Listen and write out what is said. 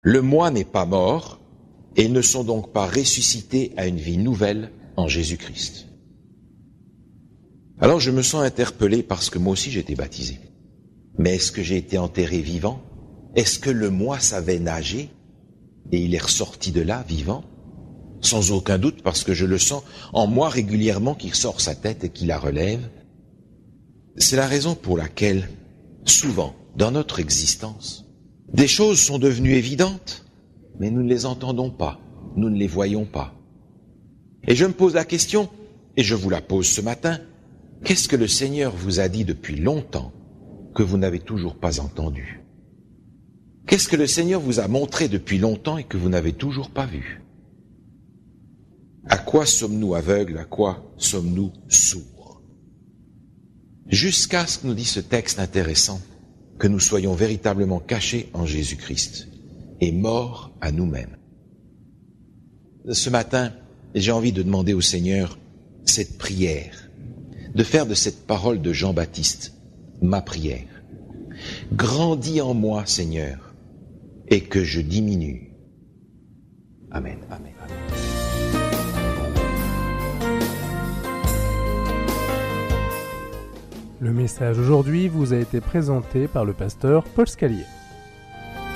Le moi n'est pas mort, et ils ne sont donc pas ressuscités à une vie nouvelle en Jésus-Christ. Alors je me sens interpellé parce que moi aussi j'ai été baptisé. Mais est-ce que j'ai été enterré vivant? Est-ce que le moi savait nager et il est ressorti de là vivant? Sans aucun doute, parce que je le sens en moi régulièrement qu'il sort sa tête et qu'il la relève. C'est la raison pour laquelle, souvent, dans notre existence, des choses sont devenues évidentes, mais nous ne les entendons pas, nous ne les voyons pas. Et je me pose la question, et je vous la pose ce matin, qu'est-ce que le Seigneur vous a dit depuis longtemps que vous n'avez toujours pas entendu? Qu'est-ce que le Seigneur vous a montré depuis longtemps et que vous n'avez toujours pas vu? À quoi sommes-nous aveugles? À quoi sommes-nous sourds? Jusqu'à ce que nous dit ce texte intéressant, que nous soyons véritablement cachés en Jésus-Christ et morts à nous-mêmes. Ce matin, j'ai envie de demander au Seigneur cette prière, de faire de cette parole de Jean-Baptiste ma prière. Grandis en moi, Seigneur, et que je diminue. Amen, amen, amen. Le message aujourd'hui vous a été présenté par le pasteur Paul Scalier.